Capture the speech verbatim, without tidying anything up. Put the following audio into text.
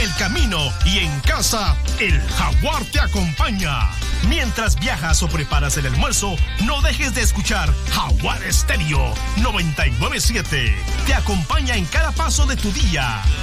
el camino y en casa, el Jaguar te acompaña. Mientras viajas o preparas el almuerzo, no dejes de escuchar Jaguar Estéreo noventa y nueve punto siete. Te acompaña en cada paso de tu día.